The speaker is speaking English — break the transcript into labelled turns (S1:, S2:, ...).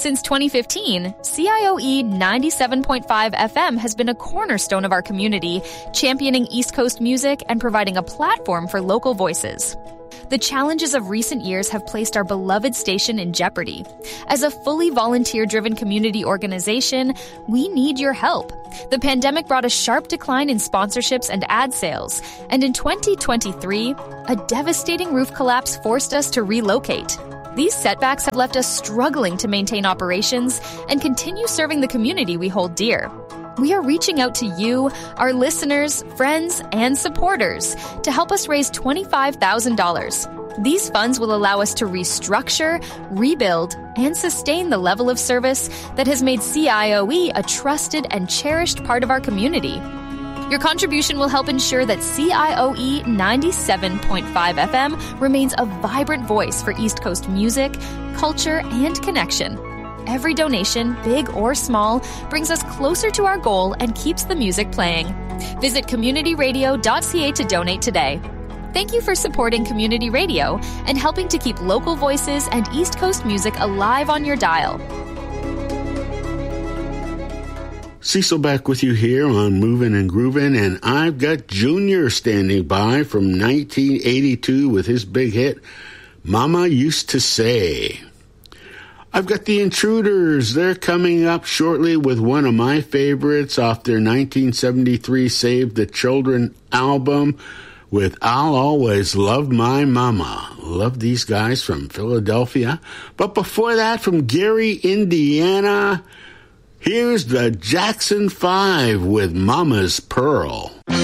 S1: Since 2015, CIOE 97.5 FM has been a cornerstone of our community, championing East Coast music and providing a platform for local voices. The challenges of recent years have placed our beloved station in jeopardy. As a fully volunteer-driven community organization, we need your help. The pandemic brought a sharp decline in sponsorships and ad sales, and in 2023, a devastating roof collapse forced us to relocate. These setbacks have left us struggling to maintain operations and continue serving the community we hold dear. We are reaching out to you, our listeners, friends, and supporters to help us raise $25,000. These funds will allow us to restructure, rebuild, and sustain the level of service that has made CIOE a trusted and cherished part of our community. Your contribution will help ensure that CIOE 97.5 FM remains a vibrant voice for East Coast music, culture, and connection. Every donation, big or small, brings us closer to our goal and keeps the music playing. Visit communityradio.ca to donate today. Thank you for supporting community radio and helping to keep local voices and East Coast music alive on your dial.
S2: Cecil back with you here on Movin' and Groovin', and I've got Junior standing by from 1982 with his big hit, Mama Used to Say. I've got the Intruders. They're coming up shortly with one of my favorites off their 1973 Save the Children album with I'll Always Love My Mama. Love these guys from Philadelphia. But before that, from Gary, Indiana, here's the Jackson 5 with Mama's Pearl.